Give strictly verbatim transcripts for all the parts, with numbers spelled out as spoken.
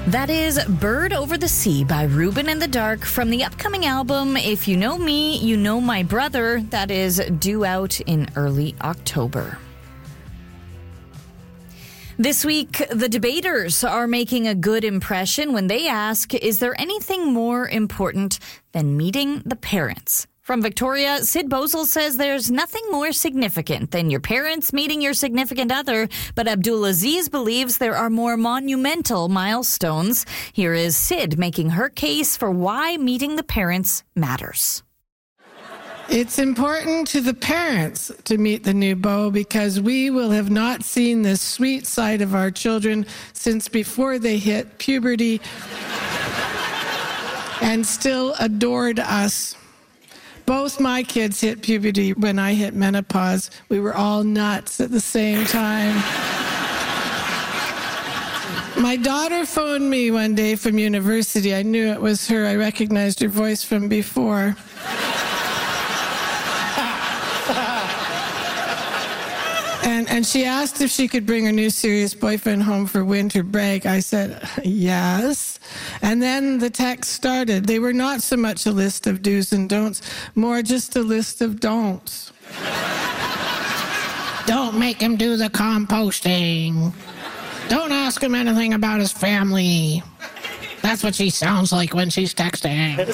That is Bird Over the Sea by Ruben and the Dark from the upcoming album If You Know Me, You Know My Brother, that is due out in early October. This week, the debaters are making a good impression when they ask, is there anything more important than meeting the parents? From Victoria, Sid Bosel says there's nothing more significant than your parents meeting your significant other, but Abdulaziz believes there are more monumental milestones. Here is Sid making her case for why meeting the parents matters. It's important to the parents to meet the new beau because we will have not seen this sweet side of our children since before they hit puberty and still adored us. Both my kids hit puberty when I hit menopause. We were all nuts at the same time. My daughter phoned me one day from university. I knew it was her. I recognized her voice from before. And, and she asked if she could bring her new serious boyfriend home for winter break. I said, yes. And then the text started. They were not so much a list of do's and don'ts, more just a list of don'ts. Don't make him do the composting. Don't ask him anything about his family. That's what she sounds like when she's texting.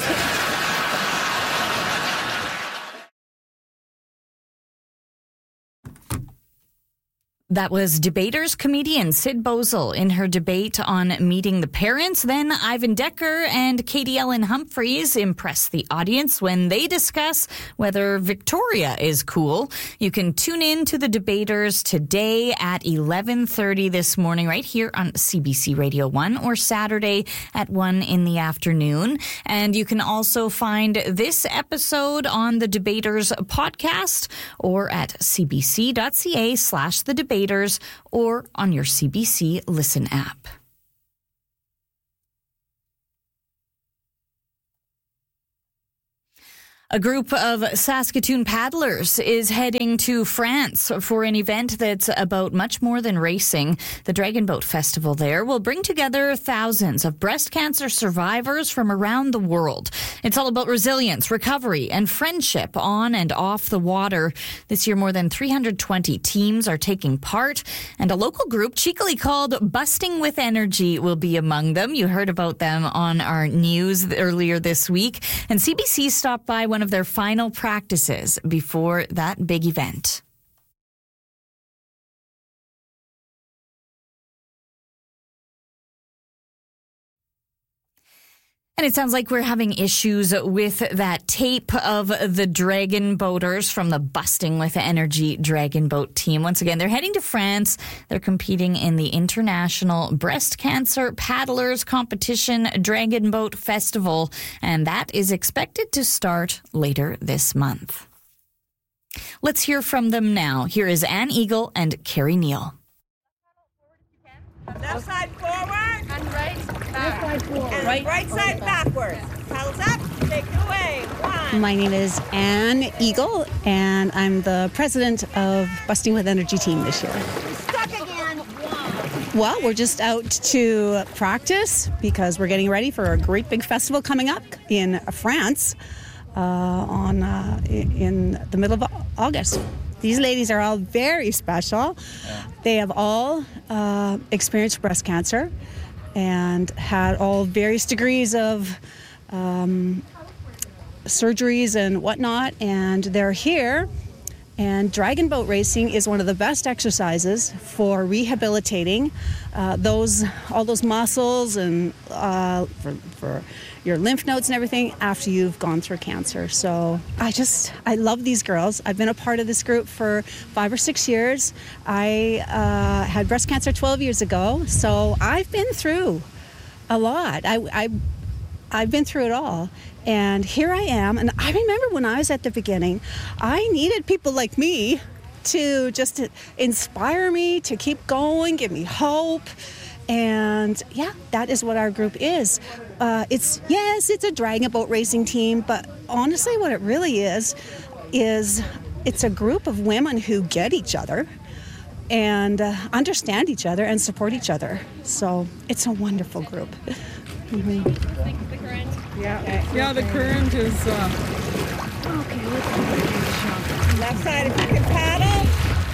That was debaters comedian Sid Bosel in her debate on meeting the parents. Then Ivan Decker and Katie Ellen Humphreys impress the audience when they discuss whether Victoria is cool. You can tune in to the debaters today at eleven thirty this morning right here on C B C Radio one or Saturday at one in the afternoon. And you can also find this episode on the Debaters podcast or at cbc.ca slash the debaters or on your C B C Listen app. A group of Saskatoon paddlers is heading to France for an event that's about much more than racing. The Dragon Boat Festival there will bring together thousands of breast cancer survivors from around the world. It's all about resilience, recovery, and friendship on and off the water. This year, more than three hundred twenty teams are taking part, and a local group cheekily called Busting with Energy will be among them. You heard about them on our news earlier this week, and C B C stopped by one of their final practices before that big event. And it sounds like we're having issues with that tape of the Dragon Boaters from the Busting with Energy Dragon Boat team. Once again, they're heading to France. They're competing in the International Breast Cancer Paddlers Competition Dragon Boat Festival, and that is expected to start later this month. Let's hear from them now. Here is Anne Eagle and Carrie Neal. Left side forward. And right back. Left side forward. And right, right side backwards. Paddles up. Take it away. One. My name is Anne Eagle, and I'm the president of Busting with Energy team this year. Stuck again. One. Well, we're just out to practice because we're getting ready for a great big festival coming up in France uh, on uh, in the middle of August. These ladies are all very special. Yeah. They have all uh, experienced breast cancer and had all various degrees of um, surgeries and whatnot, and they're here. And dragon boat racing is one of the best exercises for rehabilitating uh, those all those muscles and uh, for, for your lymph nodes and everything after you've gone through cancer. So I just, I love these girls. I've been a part of this group for five or six years. I uh, had breast cancer twelve years ago, so I've been through a lot. I, I, I've been through it all. And here I am, and I remember when I was at the beginning, I needed people like me to just to inspire me, to keep going, give me hope. And yeah, that is what our group is. Uh, it's, yes, it's a dragon boat racing team, but honestly what it really is, is it's a group of women who get each other and uh, understand each other and support each other. So it's a wonderful group. Mm-hmm. The current. Yeah, yeah. The current is. Uh... Okay, left side if you can paddle.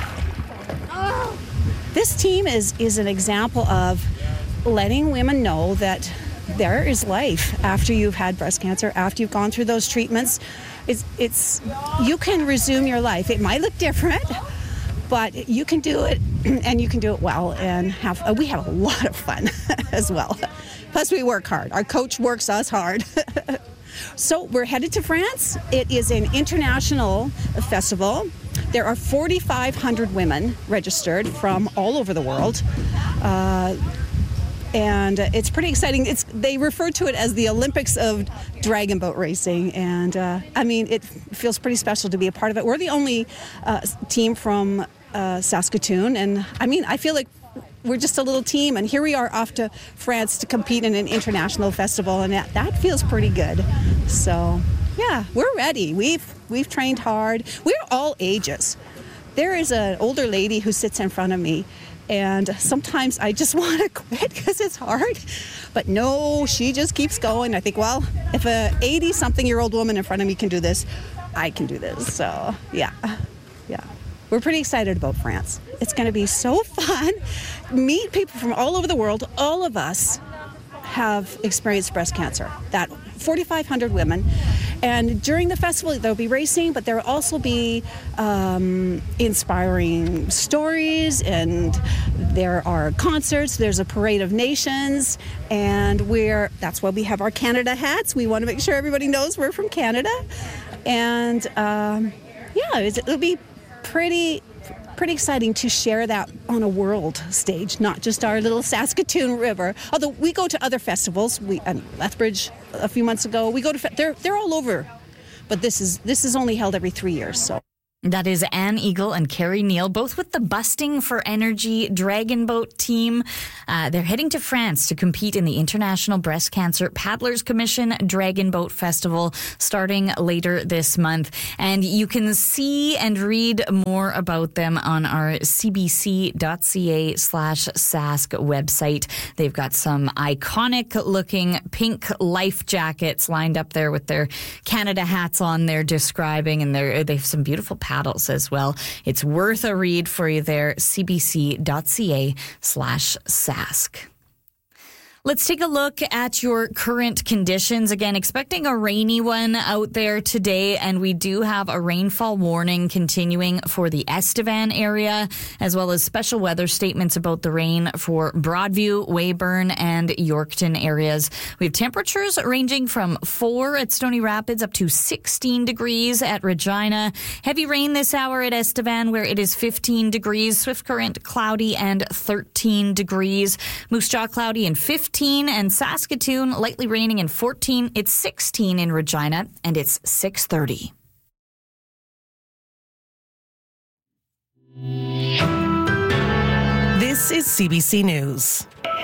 Oh. This team is is an example of letting women know that there is life after you've had breast cancer, after you've gone through those treatments. It's it's you can resume your life. It might look different, but you can do it, and you can do it well, and have uh, we have a lot of fun as well. Plus, we work hard. Our coach works us hard. So we're headed to France. It is an international festival. There are forty-five hundred women registered from all over the world. Uh, and it's pretty exciting. It's they refer to it as the Olympics of dragon boat racing. And uh, I mean, it feels pretty special to be a part of it. We're the only uh, team from uh, Saskatoon. And I mean, I feel like we're just a little team, and here we are off to France to compete in an international festival, and that, that feels pretty good. So, yeah, we're ready. We've we've trained hard. We're all ages. There is an older lady who sits in front of me, and sometimes I just want to quit because it's hard. But no, she just keeps going. I think, well, if a eighty-something-year-old woman in front of me can do this, I can do this. So, yeah, yeah. We're pretty excited about France. It's going to be so fun. Meet people from all over the world. All of us have experienced breast cancer. That forty-five hundred women. And during the festival, there'll be racing, but there will also be um, inspiring stories, and there are concerts. There's a parade of nations, and we're that's why we have our Canada hats. We want to make sure everybody knows we're from Canada. And um, yeah, it'll be pretty pretty exciting to share that on a world stage, not just our little Saskatoon River. Although we go to other festivals, we I mean, Lethbridge a few months ago. We go to fe- they're they're all over, but this is this is only held every three years. So. That is Anne Eagle and Carrie Neal, both with the Busting for Energy Dragon Boat team. Uh, they're heading to France to compete in the International Breast Cancer Paddlers Commission Dragon Boat Festival starting later this month. And you can see and read more about them on our cbc.ca slash Sask website. They've got some iconic looking pink life jackets lined up there with their Canada hats on there describing, and they're, they have some beautiful paddles as well. It's worth a read for you there, cbc.ca slash Sask. Let's take a look at your current conditions. Again, expecting a rainy one out there today, and we do have a rainfall warning continuing for the Estevan area, as well as special weather statements about the rain for Broadview, Weyburn, and Yorkton areas. We have temperatures ranging from four at Stony Rapids up to sixteen degrees at Regina. Heavy rain this hour at Estevan, where it is fifteen degrees. Swift Current, cloudy and thirteen degrees. Moose Jaw, cloudy and fifteen. And Saskatoon, lightly raining and fourteen. It's sixteen in Regina, and it's six thirty. This is C B C News.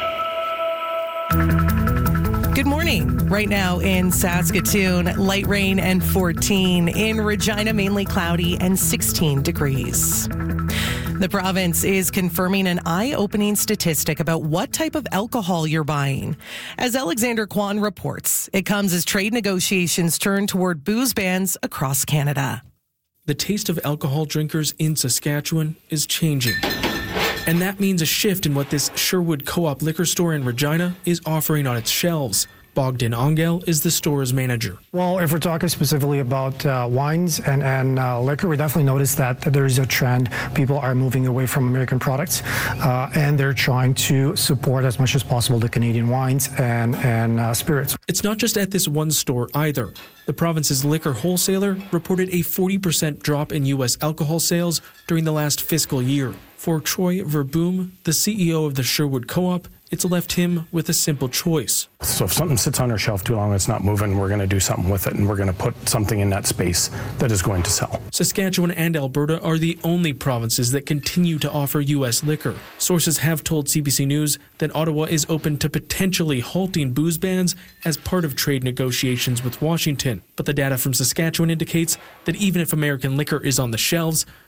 Good morning. Right now in Saskatoon, light rain and fourteen. In Regina, mainly cloudy and sixteen degrees. The province is confirming an eye-opening statistic about what type of alcohol you're buying. As Alexander Kwan reports, it comes as trade negotiations turn toward booze bans across Canada. The taste of alcohol drinkers in Saskatchewan is changing. And that means a shift in what this Sherwood Co-op liquor store in Regina is offering on its shelves. Bogdan Angel is the store's manager. Well, if we're talking specifically about uh, wines and, and uh, liquor, we definitely notice that there's a trend. People are moving away from American products, uh, and they're trying to support as much as possible the Canadian wines and, and uh, spirits. It's not just at this one store either. The province's liquor wholesaler reported a forty percent drop in U S alcohol sales during the last fiscal year. For Troy Verboom, the C E O of the Sherwood Co-op, it's left him with a simple choice. So if something sits on our shelf too long, it's not moving, we're going to do something with it, and we're going to put something in that space that is going to sell. Saskatchewan and Alberta are the only provinces that continue to offer U S liquor. Sources have told C B C News that Ottawa is open to potentially halting booze bans as part of trade negotiations with Washington. But the data from Saskatchewan indicates that even if American liquor is on the shelves,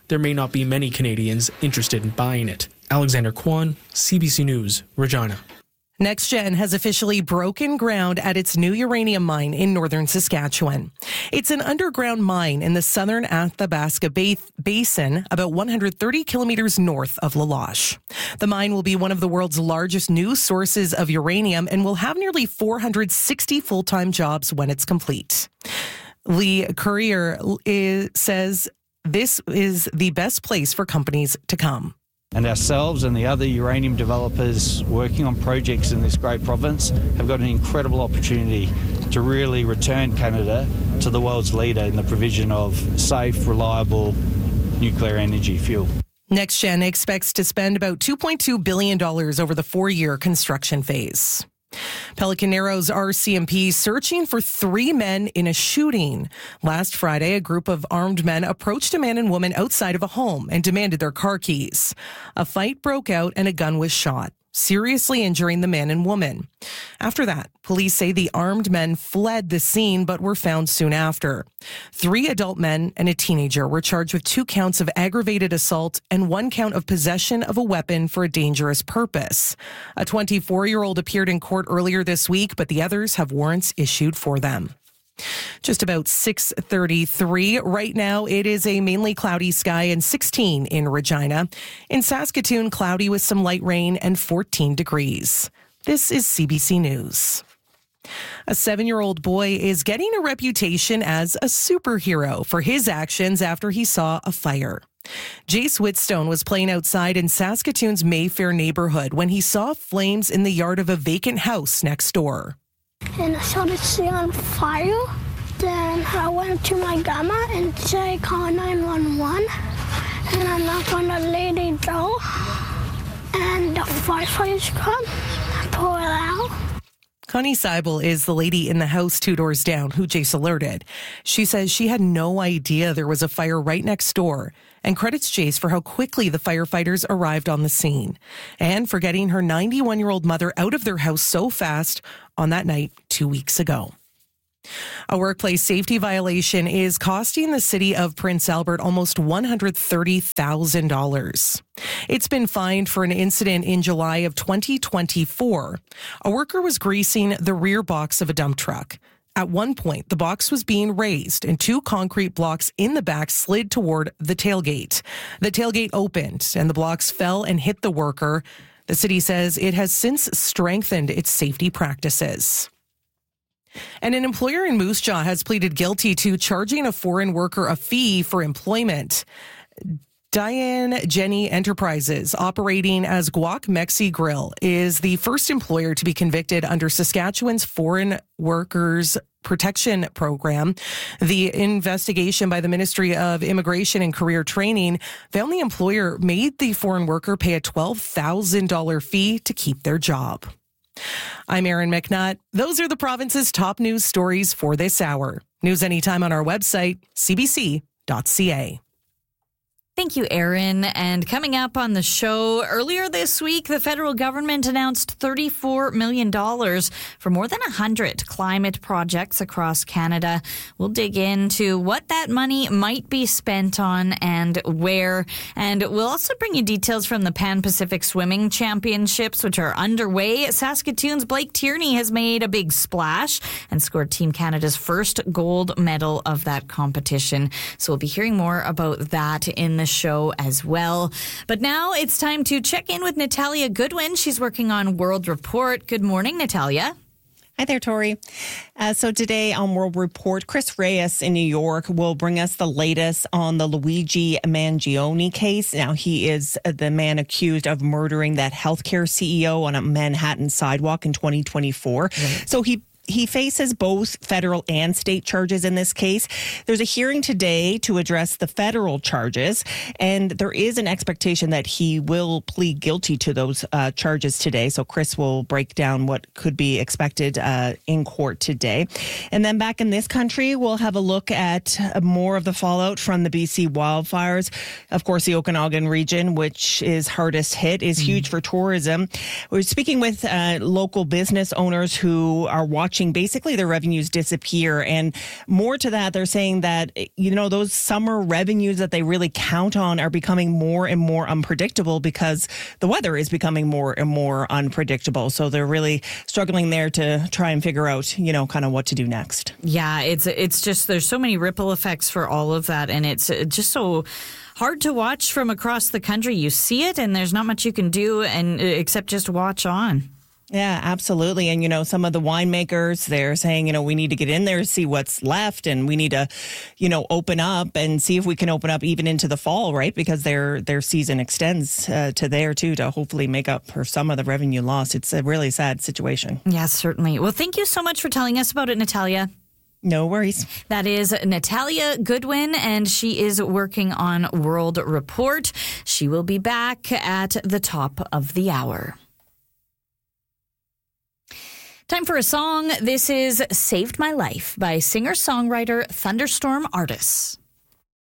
there may not be many Canadians interested in buying it. Alexander Kwan, C B C News, Regina. NextGen has officially broken ground at its new uranium mine in northern Saskatchewan. It's an underground mine in the southern Athabasca Basin, about one hundred thirty kilometers north of La Loche. The mine will be one of the world's largest new sources of uranium and will have nearly four hundred sixty full-time jobs when it's complete. Lee Courier is, says this is the best place for companies to come. And ourselves and the other uranium developers working on projects in this great province have got an incredible opportunity to really return Canada to the world's leader in the provision of safe, reliable nuclear energy fuel. NextGen expects to spend about two point two billion dollars over the four-year construction phase. Pelican Narrows R C M P searching for three men in a shooting. Last Friday, a group of armed men approached a man and woman outside of a home and demanded their car keys. A fight broke out and a gun was shot, seriously injuring the man and woman. After that, police say the armed men fled the scene but were found soon after. Three adult men and a teenager were charged with two counts of aggravated assault and one count of possession of a weapon for a dangerous purpose. A twenty-four-year-old appeared in court earlier this week, but the others have warrants issued for them. Just about six thirty-three. Right now, it is a mainly cloudy sky and sixteen in Regina. In Saskatoon, cloudy with some light rain and fourteen degrees. This is C B C News. A seven-year-old boy is getting a reputation as a superhero for his actions after he saw a fire. Jace Whitstone was playing outside in Saskatoon's Mayfair neighborhood when he saw flames in the yard of a vacant house next door. And I saw the city on fire. Then I went to my grandma and said, call nine one one. And I knocked on the lady door. And the firefighters come and pull it out. Connie Seibel is the lady in the house two doors down who Jace alerted. She says she had no idea there was a fire right next door and credits Jace for how quickly the firefighters arrived on the scene and for getting her ninety-one-year-old mother out of their house so fast on that night two weeks ago. A workplace safety violation is costing the city of Prince Albert almost one hundred thirty thousand dollars. It's been fined for an incident in July of twenty twenty-four. A worker was greasing the rear box of a dump truck. At one point, the box was being raised and two concrete blocks in the back slid toward the tailgate. The tailgate opened and the blocks fell and hit the worker. The city says it has since strengthened its safety practices. And an employer in Moose Jaw has pleaded guilty to charging a foreign worker a fee for employment. Diane Jenny Enterprises, operating as Guac Mexi Grill, is the first employer to be convicted under Saskatchewan's Foreign Workers Protection Program. The investigation by the Ministry of Immigration and Career Training found the employer made the foreign worker pay a twelve thousand dollars fee to keep their job. I'm Erin McNutt. Those are the province's top news stories for this hour. News anytime on our website, c b c dot c a. Thank you, Erin. And coming up on the show, earlier this week, the federal government announced thirty-four million dollars for more than one hundred climate projects across Canada. We'll dig into what that money might be spent on and where. And we'll also bring you details from the Pan-Pacific Swimming Championships, which are underway. Saskatoon's Blake Tierney has made a big splash and scored Team Canada's first gold medal of that competition. So we'll be hearing more about that in the show as well. But now it's time to check in with Natalia Goodwin. She's working on World Report. Good morning, Natalia. Hi there, Tori. Uh, so today on World Report, Chris Reyes in New York will bring us the latest on the Luigi Mangione case. Now, he is the man accused of murdering that healthcare C E O on a Manhattan sidewalk in twenty twenty-four. Right. So he He faces both federal and state charges in this case. There's a hearing today to address the federal charges, and there is an expectation that he will plead guilty to those uh, charges today. So Chris will break down what could be expected uh, in court today. And then back in this country, we'll have a look at more of the fallout from the B C wildfires. Of course, the Okanagan region, which is hardest hit, is huge mm. for tourism. We're speaking with uh, local business owners who are watching watching basically their revenues disappear. And more to that, they're saying that, you know, those summer revenues that they really count on are becoming more and more unpredictable because the weather is becoming more and more unpredictable. So they're really struggling there to try and figure out, you know, kind of what to do next. Yeah, it's it's just there's so many ripple effects for all of that. And it's just so hard to watch from across the country. You see it and there's not much you can do and except just watch on. Yeah, absolutely. And, you know, some of the winemakers, they're saying, you know, we need to get in there, see what's left, and we need to, you know, open up and see if we can open up even into the fall, right? Because their their season extends uh, to there, too, to hopefully make up for some of the revenue lost. It's a really sad situation. Yes, certainly. Well, thank you so much for telling us about it, Natalia. No worries. That is Natalia Goodwin, and she is working on World Report. She will be back at the top of the hour. Time for a song. This is Saved My Life by singer-songwriter Thunderstorm Artists.